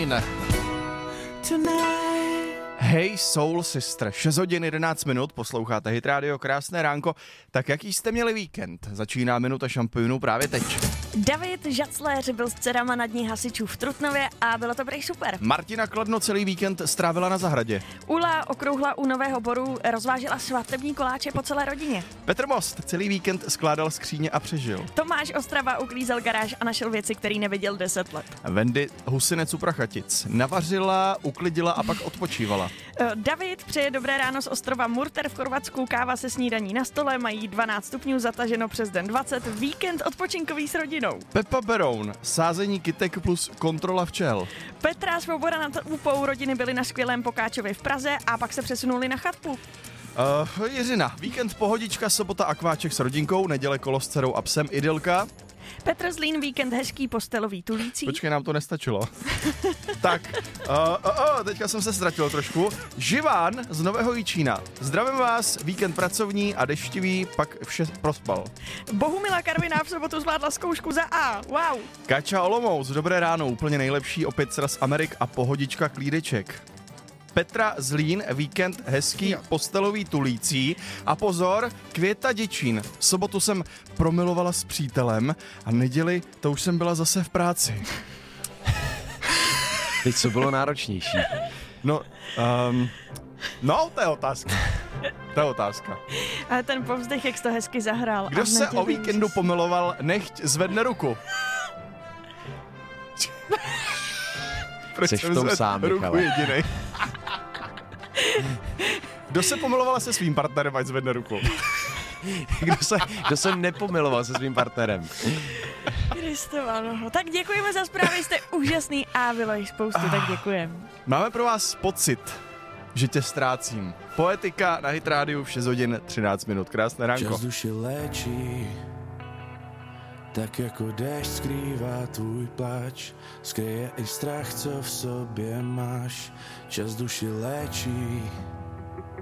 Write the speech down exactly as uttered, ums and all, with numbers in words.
Line. Hey Soul Sister, šest hodin jedenáct minut, posloucháte Hit Radio, krásné ránko. Tak jaký jste měli víkend? Začíná minuta šampionů právě teď. David Žacléř byl s dcerama na dní hasičů v Trutnově a bylo to prý super. Martina Kladno celý víkend strávila na zahradě. Ula okrouhla u Nového Boru, rozvážela svatební koláče po celé rodině. Petr Most celý víkend skládal skříně a přežil. Tomáš Ostrava uklízel garáž a našel věci, který neviděl deset let. Wendy Husinec u Prachatic navařila, uklidila a pak odpočívala. David přeje dobré ráno z ostrova Murter v Chorvatsku, káva se snídaní na stole, mají dvanáct stupňů, zataženo přes den dvacet, víkend odpočinkový s rodinou. Pepa Beroun, sázení kytek plus kontrola včel. Petra Svoboda nad Úpou, rodiny byly na skvělém Pokáčově v Praze a pak se přesunuli na chatku. Uh, Jiřina, víkend pohodička, sobota akváček s rodinkou, neděle kolo s dcerou a psem, idylka. Petr Zlín, víkend hezký postelový tulící. Počkej, nám to nestačilo. Tak, uh, uh, uh, teďka jsem se ztratil trošku. Živán z Nového Jičína. Zdravím vás, víkend pracovní a deštivý, pak vše prospal. Bohumila Karviná v sobotu zvládla zkoušku za A. Wow. Kača Olomouc, dobré ráno, úplně nejlepší, opět sraz Amerik a pohodička klídeček. Petra Zlín, víkend hezký, jo. Postelový tulící a pozor, Květa Děčín. V sobotu jsem promilovala s přítelem a neděli to už jsem byla zase v práci. Teď co bylo náročnější? No, um, no, to je otázka. To je otázka. A ten povzdech, jak jsi to hezky zahrál. Kdo se o víkendu pomiloval, nechť zvedne ruku. Proč Jseš v tom sám, Michale. Jedinej. Kdo se pomiloval se svým partnerem, ať zvedne ruku. Kdo se, kdo se nepomiloval se svým partnerem? Kristova, no. Tak děkujeme za zprávy, jste úžasný a bylo jich spoustu, tak děkujeme. Máme pro vás pocit, že tě ztrácím. Poetika na Hit Rádiu v šest hodin třináct minut. Krásné ránko. Čas duši léčí, tak jako déšť skrývá tvůj pláč, skryje i strach, co v sobě máš. Čas duši léčí,